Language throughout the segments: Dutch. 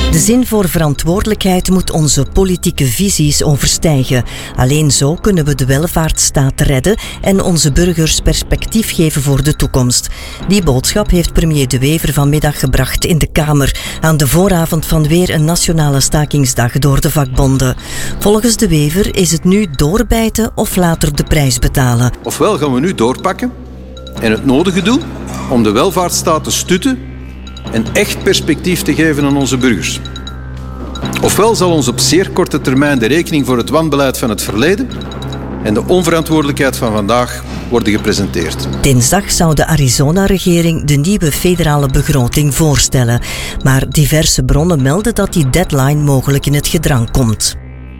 De zin voor verantwoordelijkheid moet onze politieke visies overstijgen. Alleen zo kunnen we de welvaartsstaat redden en onze burgers perspectief geven voor de toekomst. Die boodschap heeft premier De Wever vanmiddag gebracht in de Kamer aan de vooravond van weer een nationale stakingsdag door de vakbonden. Volgens De Wever is het nu doorbijten of later de prijs betalen. Ofwel gaan we nu doorpakken en het nodige doen om de welvaartsstaat te stutten en echt perspectief te geven aan onze burgers. Ofwel zal ons op zeer korte termijn de rekening voor het wanbeleid van het verleden en de onverantwoordelijkheid van vandaag worden gepresenteerd. Dinsdag zou de Arizona-regering de nieuwe federale begroting voorstellen. Maar diverse bronnen melden dat die deadline mogelijk in het gedrang komt.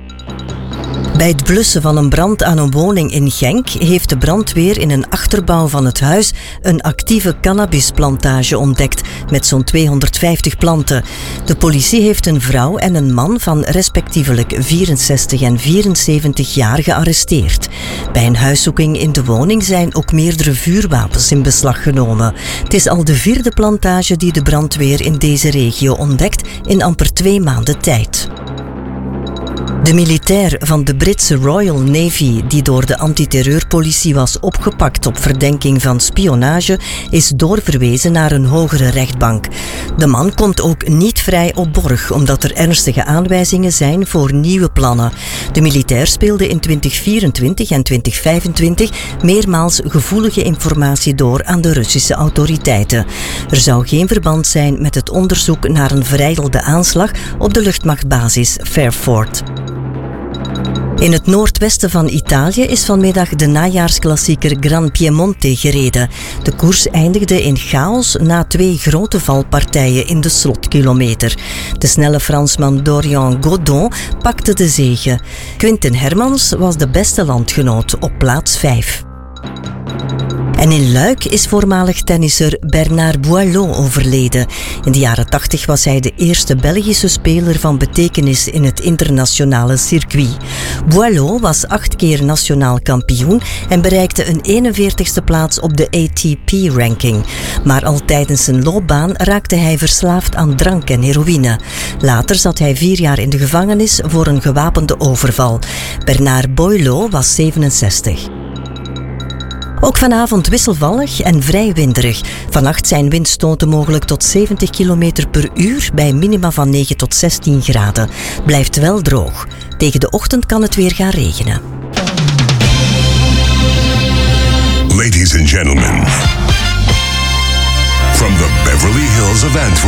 Bij het blussen van een brand aan een woning in Genk heeft de brandweer in een achterbouw van het huis een actieve cannabisplantage ontdekt met zo'n 250 planten. De politie heeft een vrouw en een man van respectievelijk 64 en 74 jaar gearresteerd. Bij een huiszoeking in de woning zijn ook meerdere vuurwapens in beslag genomen. Het is al de 4e plantage die de brandweer in deze regio ontdekt in amper 2 maanden tijd. De militair van de Britse Royal Navy, die door de antiterreurpolitie was opgepakt op verdenking van spionage, is doorverwezen naar een hogere rechtbank. De man komt ook niet vrij op borg, omdat er ernstige aanwijzingen zijn voor nieuwe plannen. De militair speelde in 2024 en 2025 meermaals gevoelige informatie door aan de Russische autoriteiten. Er zou geen verband zijn met het onderzoek naar een verijdelde aanslag op de luchtmachtbasis Fairford. In het noordwesten van Italië is vanmiddag de najaarsklassieker Gran Piemonte gereden. De koers eindigde in chaos na 2 grote valpartijen in de slotkilometer. De snelle Fransman Dorian Godon pakte de zege. Quinten Hermans was de beste landgenoot op plaats 5. En in Luik is voormalig tennisser Bernard Boileau overleden. In de jaren 80 was hij de eerste Belgische speler van betekenis in het internationale circuit. Boileau was 8 keer nationaal kampioen en bereikte een 41ste plaats op de ATP-ranking. Maar al tijdens zijn loopbaan raakte hij verslaafd aan drank en heroïne. Later zat hij 4 jaar in de gevangenis voor een gewapende overval. Bernard Boileau was 67. Ook vanavond wisselvallig en vrij winderig. Vannacht zijn windstoten mogelijk tot 70 km per uur bij minima van 9 tot 16 graden. Blijft wel droog. Tegen de ochtend kan het weer gaan regenen. Ladies and gentlemen, from the Beverly Hills of Antwerp.